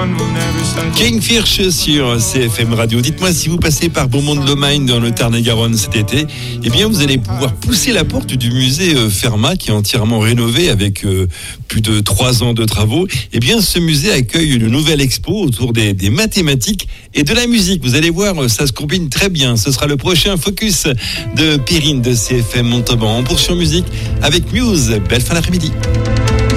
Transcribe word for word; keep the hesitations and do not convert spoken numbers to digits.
Kingfish sur C F M Radio. Dites-moi si vous passez par Beaumont-de-Lomagne dans le Tarn-et-Garonne cet été, eh bien vous allez pouvoir pousser la porte du musée Fermat qui est entièrement rénové avec euh, plus de trois ans de travaux. Eh bien ce musée accueille une nouvelle expo autour des, des mathématiques et de la musique. Vous allez voir, ça se combine très bien. Ce sera le prochain focus de Perrine de C F M Montauban. En poursuit en musique avec Muse. Belle fin d'après-midi.